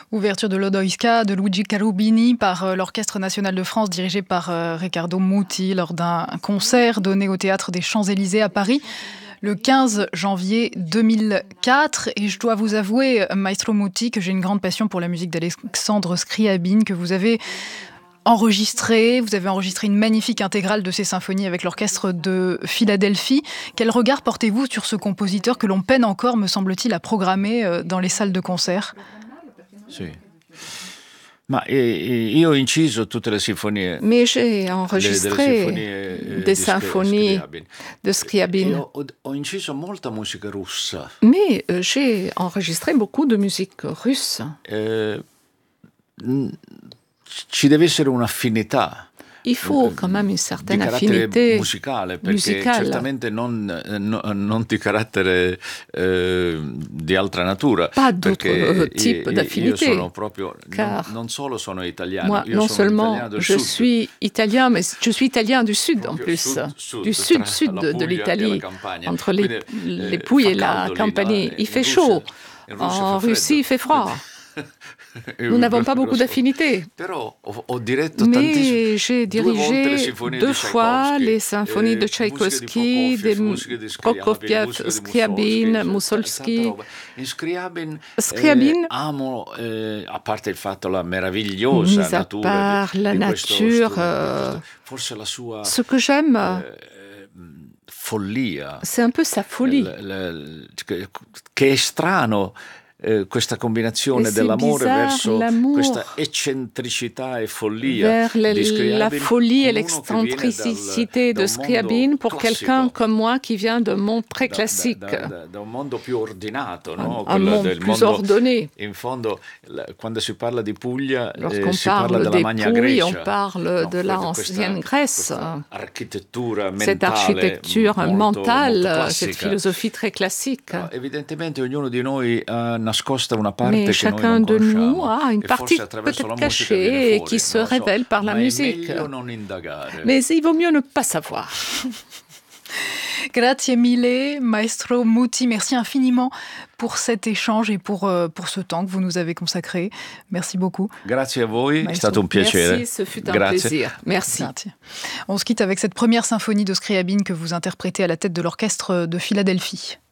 Ouverture de l'Odoïska de Luigi Cherubini par l'Orchestre national de France dirigé par Riccardo Muti lors d'un concert donné au Théâtre des Champs-Élysées à Paris le 15 janvier 2004. Et je dois vous avouer, Maestro Muti, que j'ai une grande passion pour la musique d'Alexandre Scriabine, que vous avez enregistré une magnifique intégrale de ces symphonies avec l'Orchestre de Philadelphie. Quel regard portez-vous sur ce compositeur que l'on peine encore, me semble-t-il, à programmer dans les salles de concert? Sì. Ma io ho inciso tutte le sinfonie. Mais j'ai enregistré des symphonies de Scriabine. Ho inciso molta musica russa. Mais j'ai enregistré beaucoup de musique russe. Ci deve essere un'affinità. Il faut quand même une certaine affinité musicale, perché certamente non di carattere di altra natura. Pas d'autre type d'affinité. Io sono proprio, non solo sono italiano, moi, io non sono seulement italiano del je sud. suis italien, mais je suis italien du sud en plus, du sud de l'Italie, entre les Pouilles et la Campanie. Il fait chaud. En Russie, il fait froid. Nous n'avons pas beaucoup d'affinités. Mais j'ai dirigé 2 fois les symphonies de Tchaïkovski, de Prokofiev, Scriabine, Moussorgsky. Scriabine, a parte il fatto la meravigliosa mis à part la nature, ce que j'aime, follia, c'est un peu sa folie. Che è strano. Questa combinazione dell'amore verso questa eccentricità e follia vers la folie et l'excentricité de Scriabine pour quelqu'un comme moi qui vient d'un monde très classique, da un mondo più ordinato, no? Un monde plus ordonné. In fondo, quando si parla di Puglia, lorsqu'on si parla parle della des Magna Pouilles, Grecia, on parle de l'ancienne Grèce, cette architecture mentale, cette philosophie très classique. Evidentemente ognuno di noi ha nascosta una parte Mais che noi chacun non de nous conosciamo, a une e partie forse attraverso la peut-être musica viene cachée et fuori, qui se non lo so. révèle par la Ma musique. è meglio non indagare. Mais il vaut mieux ne pas savoir. Grazie mille, Maestro Muti. Merci infiniment pour cet échange et pour ce temps que vous nous avez consacré. Merci beaucoup. Grazie a voi, è stato un piacere. Merci, ce fut un plaisir. Merci. Grazie. On se quitte avec cette première symphonie de Scriabine que vous interprétez à la tête de l'Orchestre de Philadelphie.